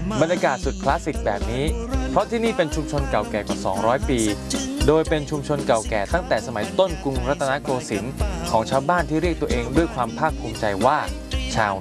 บรรยากาศสุดคลาสสิกแบบนี้เพราะที่นี่เป็นชุมชนเก่าแก่กว่า200 ปีโดยเป็นชุมชนเก่าแก่ตั้งแต่สมัยต้นกรุงรัตนโกสินทร์ของชาวบ้านที่เรียกตัวเองด้วยความภาคภูมิใจว่าชาว